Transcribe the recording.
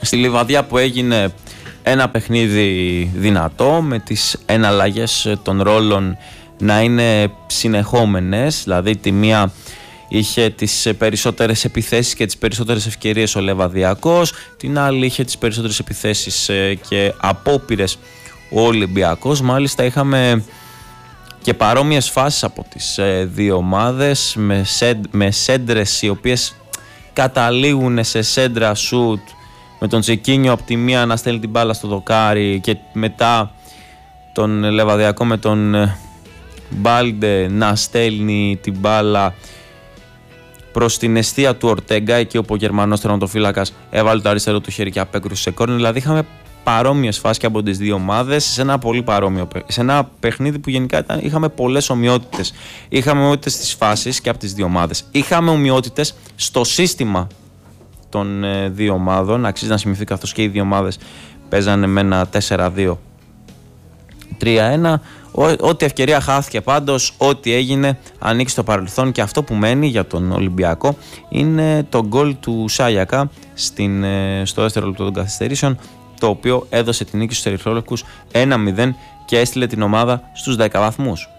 στη Λιβαδιά που έγινε ένα παιχνίδι δυνατό, με τις εναλλαγές των ρόλων να είναι συνεχόμενες, δηλαδή τη μία είχε τις περισσότερες επιθέσεις και τις περισσότερες ευκαιρίες ο Λεβαδιακός, την άλλη είχε τις περισσότερες επιθέσεις και απόπειρες ο Ολυμπιακός. Μάλιστα είχαμε και παρόμοιες φάσεις από τις δύο ομάδες, με σέντρες οι οποίες καταλήγουν σε σέντρα σουτ, με τον Τζεκίνιο από τη μία να στέλνει την μπάλα στο δοκάρι και μετά τον Λεβαδιακό με τον Μπάλντε να στέλνει την μπάλα προς την εστία του Ορτέγκα, εκεί όπου ο Γερμανός τερματοφύλακας έβαλε το αριστερό του χέρι και απέκρουσε σε κόρνερ. Δηλαδή είχαμε παρόμοιες φάσεις και από τις δύο ομάδες σε ένα πολύ παρόμοιο, σε ένα παιχνίδι που γενικά είχαμε πολλές ομοιότητες. Είχαμε ομοιότητες στις φάσεις και από τις δύο ομάδες. Είχαμε ομοιότητες στο σύστημα των δύο ομάδων. Αξίζει να σημειωθεί, καθώς και οι δύο ομάδες παίζανε με ένα 4-2-3-1. Ό,τι ευκαιρία χάθηκε πάντως, ό,τι έγινε ανοίξει στο παρελθόν, και αυτό που μένει για τον Ολυμπιακό είναι το γκολ του Σάγιακα στο δεύτερο λεπτό των καθυστερήσεων, το οποίο έδωσε την νίκη στους ερυθρόλευκους 1-0 και έστειλε την ομάδα στους 10 βαθμούς.